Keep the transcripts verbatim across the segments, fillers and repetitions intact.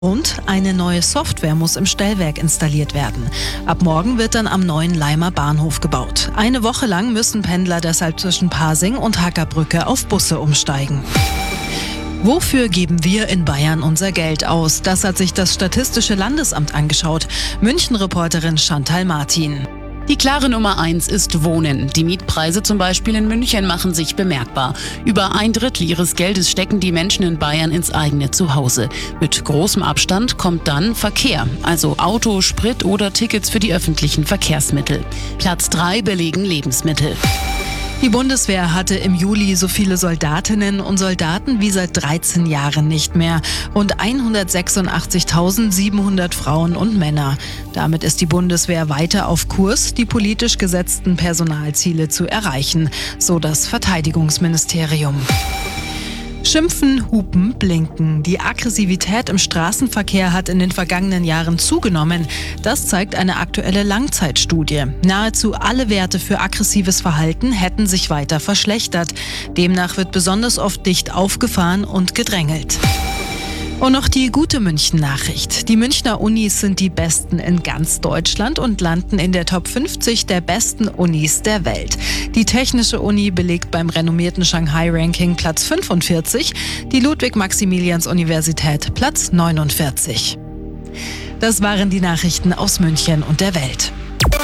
Und eine neue Software muss im Stellwerk installiert werden. Ab morgen wird dann am neuen Laimer Bahnhof gebaut. Eine Woche lang müssen Pendler deshalb zwischen Pasing und Hackerbrücke auf Busse umsteigen. Wofür geben wir in Bayern unser Geld aus? Das hat sich das Statistische Landesamt angeschaut. München-Reporterin Chantal Martin. Die klare Nummer eins ist Wohnen. Die Mietpreise zum Beispiel in München machen sich bemerkbar. Über ein Drittel ihres Geldes stecken die Menschen in Bayern ins eigene Zuhause. Mit großem Abstand kommt dann Verkehr, also Auto, Sprit oder Tickets für die öffentlichen Verkehrsmittel. Platz drei belegen Lebensmittel. Die Bundeswehr hatte im Juli so viele Soldatinnen und Soldaten wie seit dreizehn Jahren nicht mehr. Rund hundertsechsundachtzigtausendsiebenhundert Frauen und Männer. Damit ist die Bundeswehr weiter auf Kurs, die politisch gesetzten Personalziele zu erreichen, so das Verteidigungsministerium. Schimpfen, hupen, blinken. Die Aggressivität im Straßenverkehr hat in den vergangenen Jahren zugenommen. Das zeigt eine aktuelle Langzeitstudie. Nahezu alle Werte für aggressives Verhalten hätten sich weiter verschlechtert. Demnach wird besonders oft dicht aufgefahren und gedrängelt. Und noch die gute München-Nachricht. Die Münchner Unis sind die besten in ganz Deutschland und landen in der Top fünfzig der besten Unis der Welt. Die Technische Uni belegt beim renommierten Shanghai-Ranking Platz fünfundvierzig, die Ludwig-Maximilians-Universität Platz neunundvierzig. Das waren die Nachrichten aus München und der Welt.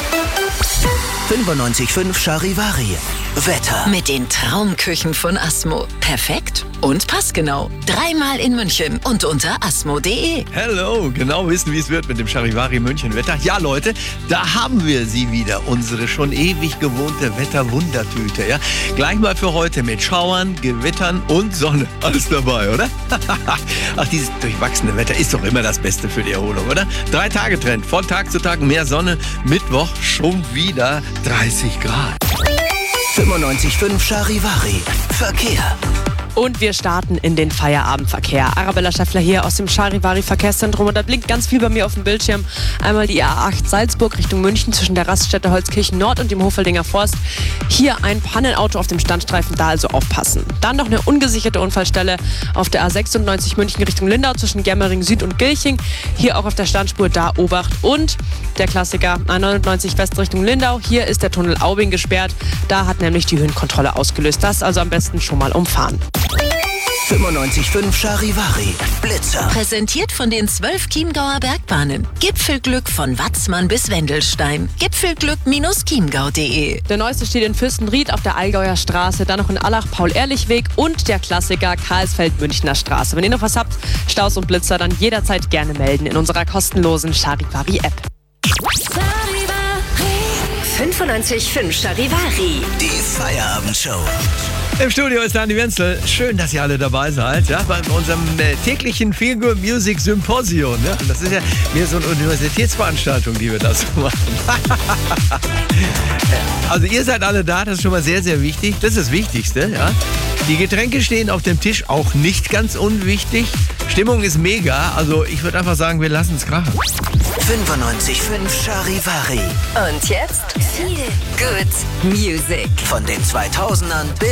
fünfundneunzig Komma fünf Charivari. Wetter. Mit den Traumküchen von Asmo. Perfekt und passgenau. Dreimal in München und unter asmo punkt de. Hello, genau wissen, wie es wird mit dem Charivari München Wetter. Ja, Leute, da haben wir sie wieder, unsere schon ewig gewohnte Wetterwundertüte. Ja? Gleich mal für heute mit Schauern, Gewittern und Sonne. Alles dabei, oder? Ach, dieses durchwachsene Wetter ist doch immer das Beste für die Erholung, oder? Drei Tage Trend, von Tag zu Tag mehr Sonne. Mittwoch schon wieder dreißig Grad. fünfundneunzig Komma fünf Charivari. Verkehr. Und wir starten in den Feierabendverkehr. Arabella Schäffler hier aus dem Charivari Verkehrszentrum und da blinkt ganz viel bei mir auf dem Bildschirm. Einmal die A acht Salzburg Richtung München zwischen der Raststätte Holzkirchen Nord und dem Hofeldinger Forst. Hier ein Pannenauto auf dem Standstreifen, da also aufpassen. Dann noch eine ungesicherte Unfallstelle auf der A sechsundneunzig München Richtung Lindau zwischen Germering Süd und Gilching. Hier auch auf der Standspur, da Obacht. Und der Klassiker A neunundneunzig West Richtung Lindau. Hier ist der Tunnel Aubing gesperrt. Da hat nämlich die Höhenkontrolle ausgelöst. Das also am besten schon mal umfahren. fünfundneunzig Komma fünf Charivari. Blitzer. Präsentiert von den zwölf Chiemgauer Bergbahnen. Gipfelglück von Watzmann bis Wendelstein. Gipfelglück Chiemgau punkt de. Der neueste steht in Fürstenried auf der Allgäuer Straße, dann noch in Allach Paul-Ehrlich-Weg und der Klassiker Karlsfeld-Münchner Straße. Wenn ihr noch was habt, Staus und Blitzer, dann jederzeit gerne melden in unserer kostenlosen Charivari-App. fünfundneunzig Komma fünf Charivari. Die Feierabendshow. Im Studio ist Dani Wenzel. Schön, dass ihr alle dabei seid. Ja, bei unserem äh, täglichen Feel Good Music Symposium. Ja? Das ist ja mehr so eine Universitätsveranstaltung, die wir da so machen. Also ihr seid alle da, das ist schon mal sehr, sehr wichtig. Das ist das Wichtigste. Ja? Die Getränke stehen auf dem Tisch, auch nicht ganz unwichtig. Stimmung ist mega, also ich würde einfach sagen, wir lassen es krachen. fünfundneunzig Komma fünf Charivari. Und jetzt viel Good Music. Von den zweitausendern bis